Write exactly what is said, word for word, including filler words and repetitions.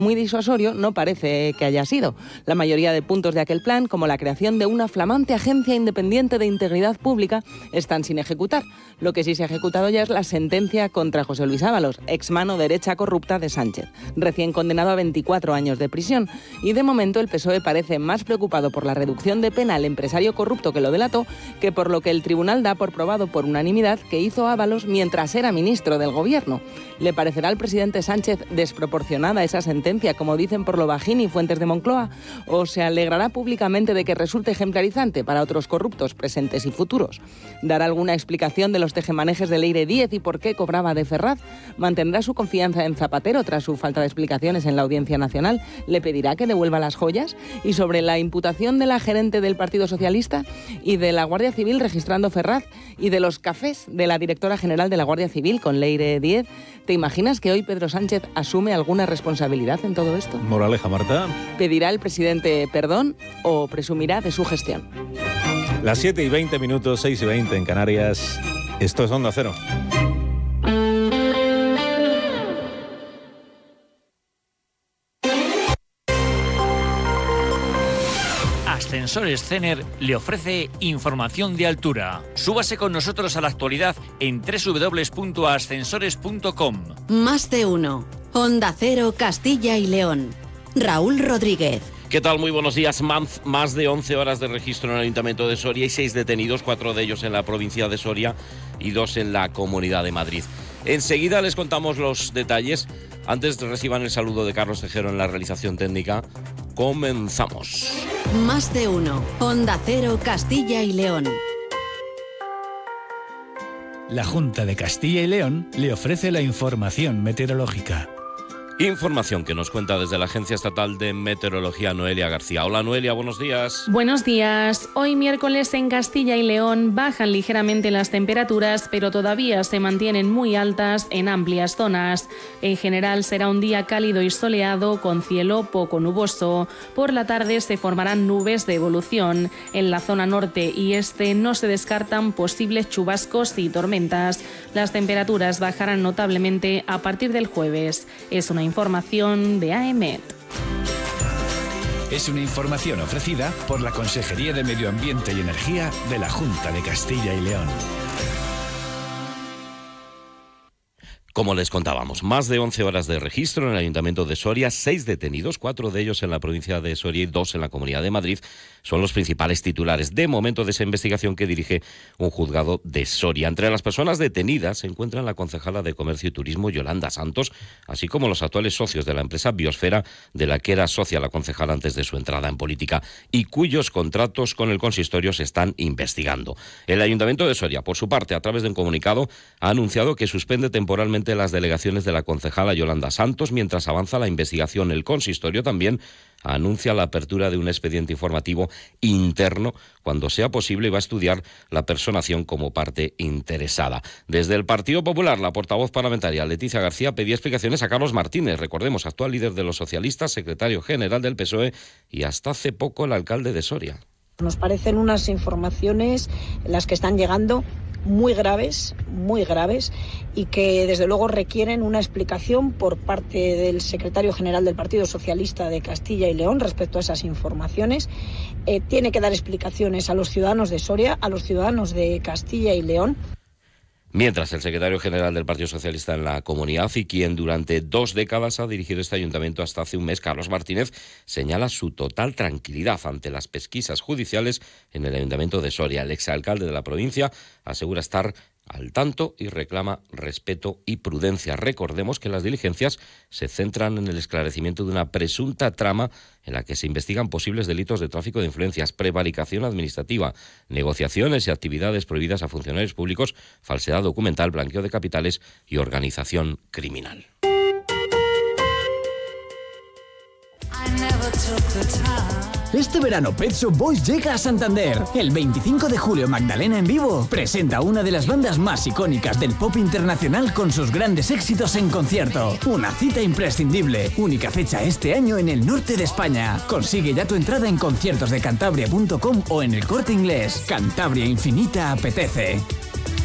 Muy disuasorio no parece que haya sido. La mayoría de puntos de aquel plan, como la creación de una flamante agencia independiente de integridad pública, están sin ejecutar. Lo que sí se ha ejecutado ya es la sentencia contra José Luis Ábalos, ex mano derecha corrupta de Sánchez, recién condenado a veinticuatro años de prisión. Y de momento el P S O E parece más preocupado por la reducción de pena al empresario corrupto que lo delató que por lo que el tribunal da por probado por unanimidad que hizo Ábalos mientras era ministro del Gobierno. ¿Le parecerá al presidente Sánchez desproporcionada esa sentencia, como dicen por lo bajín y fuentes de Moncloa, o se alegrará públicamente de que resulte ejemplarizante para otros corruptos presentes y futuros? ¿Dará alguna explicación de los tejemanejes de Leire Díez y por qué cobraba de Ferraz? ¿Mantendrá su confianza en Zapatero tras su falta de explicaciones en la Audiencia Nacional? ¿Le pedirá que devuelva las joyas? ¿Y sobre la imputación de la gerente del Partido Socialista y de la Guardia Civil registrando Ferraz y de los cafés de la directora general de la Guardia Civil con Leire Díez? ¿Te imaginas que hoy Pedro Sánchez asume alguna responsabilidad en todo esto? Moraleja, Marta. ¿Pedirá el presidente perdón o presumirá de su gestión? Las siete y veinte minutos, seis y veinte en Canarias. Esto es Onda Cero. Ascensores Cener le ofrece información de altura. Súbase con nosotros a la actualidad en doble u doble u doble u punto ascensores punto com. Más de uno. Onda Cero, Castilla y León. Raúl Rodríguez. ¿Qué tal? Muy buenos días. Más de once horas de registro en el Ayuntamiento de Soria y seis detenidos, cuatro de ellos en la provincia de Soria y dos en la Comunidad de Madrid. Enseguida les contamos los detalles. Antes reciban el saludo de Carlos Tejero en la realización técnica. Comenzamos. Más de uno. Onda Cero, Castilla y León. La Junta de Castilla y León le ofrece la información meteorológica. Información que nos cuenta desde la Agencia Estatal de Meteorología Noelia García. Hola Noelia, buenos días. Buenos días. Hoy miércoles en Castilla y León bajan ligeramente las temperaturas, pero todavía se mantienen muy altas en amplias zonas. En general será un día cálido y soleado con cielo poco nuboso. Por la tarde se formarán nubes de evolución. En la zona norte y este no se descartan posibles chubascos y tormentas. Las temperaturas bajarán notablemente a partir del jueves. Es una información de A E M E T. Es una información ofrecida por la Consejería de Medio Ambiente y Energía de la Junta de Castilla y León. Como les contábamos, más de once horas de registro en el Ayuntamiento de Soria, seis detenidos, cuatro de ellos en la provincia de Soria y dos en la Comunidad de Madrid, son los principales titulares de momento de esa investigación que dirige un juzgado de Soria. Entre las personas detenidas se encuentran la concejala de Comercio y Turismo, Yolanda Santos, así como los actuales socios de la empresa Biosfera, de la que era socia la concejala antes de su entrada en política, y cuyos contratos con el consistorio se están investigando. El Ayuntamiento de Soria, por su parte, a través de un comunicado, ha anunciado que suspende temporalmente las delegaciones de la concejala Yolanda Santos mientras avanza la investigación. El consistorio también anuncia la apertura de un expediente informativo interno cuando sea posible y va a estudiar la personación como parte interesada. Desde el Partido Popular, la portavoz parlamentaria Leticia García pedía explicaciones a Carlos Martínez, recordemos, actual líder de los socialistas, secretario general del P S O E y hasta hace poco el alcalde de Soria. Nos parecen unas informaciones las que están llegando muy graves, muy graves, y que desde luego requieren una explicación por parte del secretario general del Partido Socialista de Castilla y León respecto a esas informaciones. Eh, tiene que dar explicaciones a los ciudadanos de Soria, a los ciudadanos de Castilla y León. Mientras el secretario general del Partido Socialista en la comunidad y quien durante dos décadas ha dirigido este ayuntamiento hasta hace un mes, Carlos Martínez, señala su total tranquilidad ante las pesquisas judiciales en el ayuntamiento de Soria. El exalcalde de la provincia asegura estar al tanto y reclama respeto y prudencia. Recordemos que las diligencias se centran en el esclarecimiento de una presunta trama en la que se investigan posibles delitos de tráfico de influencias, prevaricación administrativa, negociaciones y actividades prohibidas a funcionarios públicos, falsedad documental, blanqueo de capitales y organización criminal. Este verano Pet Shop Boys llega a Santander. El veinticinco de julio Magdalena en vivo presenta una de las bandas más icónicas del pop internacional con sus grandes éxitos en concierto. Una cita imprescindible, única fecha este año en el norte de España. Consigue ya tu entrada en conciertos de cantabria punto com o en el Corte Inglés. Cantabria Infinita apetece.